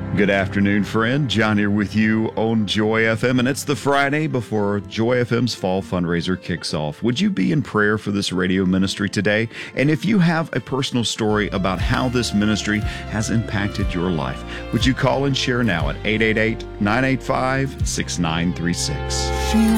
Good afternoon, friend. John here with you on Joy FM, and it's the Friday before Joy FM's fall fundraiser kicks off. Would you be in prayer for this radio ministry today? And if you have a personal story about how this ministry has impacted your life, would you call and share now at 888-985-6936?